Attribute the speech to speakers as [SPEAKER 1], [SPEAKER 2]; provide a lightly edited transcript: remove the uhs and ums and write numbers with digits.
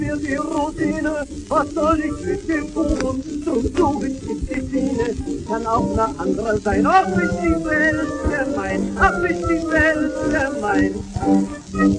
[SPEAKER 1] mir die Rosine, was soll ich mit dem Kuchen? Zum Fluch ist die Schiene, kann auch eine andere sein. Ach, ist die Welt gemein, ach, ist die Welt gemein.